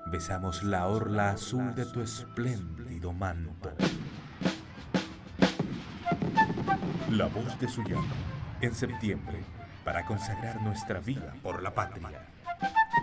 besamos la orla azul de tu espléndido manto. La voz de Sullana, en septiembre, para consagrar nuestra vida por la patria.